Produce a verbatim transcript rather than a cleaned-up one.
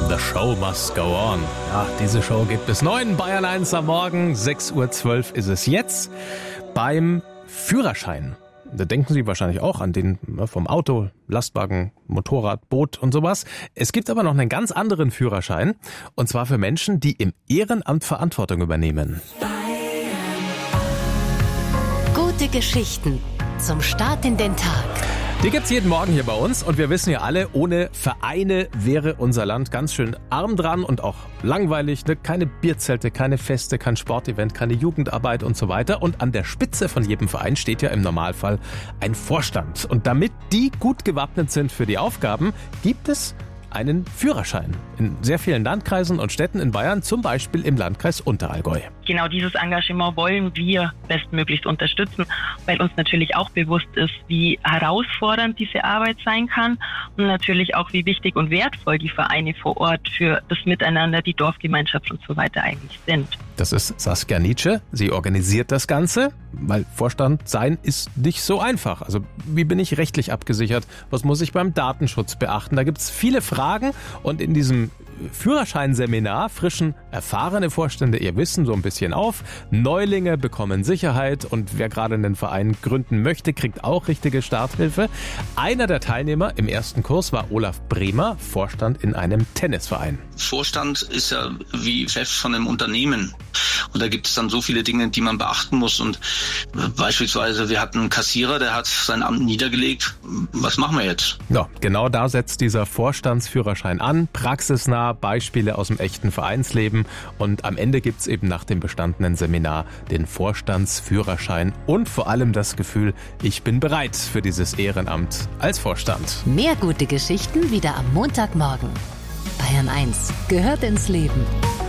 The Show Must Go On. Ja, diese Show geht bis neun. Bayern eins am Morgen. sechs Uhr zwölf ist es jetzt. Beim Führerschein. Da denken Sie wahrscheinlich auch an den vom Auto, Lastwagen, Motorrad, Boot und sowas. Es gibt aber noch einen ganz anderen Führerschein. Und zwar für Menschen, die im Ehrenamt Verantwortung übernehmen. Gute Geschichten zum Start in den Tag. Die gibt's jeden Morgen hier bei uns und wir wissen ja alle, ohne Vereine wäre unser Land ganz schön arm dran und auch langweilig. Ne? Keine Bierzelte, keine Feste, kein Sportevent, keine Jugendarbeit und so weiter. Und an der Spitze von jedem Verein steht ja im Normalfall ein Vorstand. Und damit die gut gewappnet sind für die Aufgaben, gibt es einen Führerschein in sehr vielen Landkreisen und Städten in Bayern, zum Beispiel im Landkreis Unterallgäu. Genau dieses Engagement wollen wir bestmöglichst unterstützen, weil uns natürlich auch bewusst ist, wie herausfordernd diese Arbeit sein kann und natürlich auch, wie wichtig und wertvoll die Vereine vor Ort für das Miteinander, die Dorfgemeinschaft und so weiter eigentlich sind. Das ist Saskia Nietzsche. Sie organisiert das Ganze, weil Vorstand sein ist nicht so einfach. Also wie bin ich rechtlich abgesichert? Was muss ich beim Datenschutz beachten? Da gibt es viele Fragen und in diesem Führerscheinseminar frischen erfahrene Vorstände ihr Wissen so ein bisschen auf. Neulinge bekommen Sicherheit und wer gerade einen Verein gründen möchte, kriegt auch richtige Starthilfe. Einer der Teilnehmer im ersten Kurs war Olaf Bremer, Vorstand in einem Tennisverein. Vorstand ist ja wie Chef von einem Unternehmen. Und da gibt es dann so viele Dinge, die man beachten muss. Und beispielsweise, wir hatten einen Kassierer, der hat sein Amt niedergelegt. Was machen wir jetzt? Ja, genau da setzt dieser Vorstandsführerschein an. Praxisnah, Beispiele aus dem echten Vereinsleben. Und am Ende gibt's eben nach dem bestandenen Seminar den Vorstandsführerschein und vor allem das Gefühl, ich bin bereit für dieses Ehrenamt als Vorstand. Mehr gute Geschichten wieder am Montagmorgen. Bayern eins gehört ins Leben.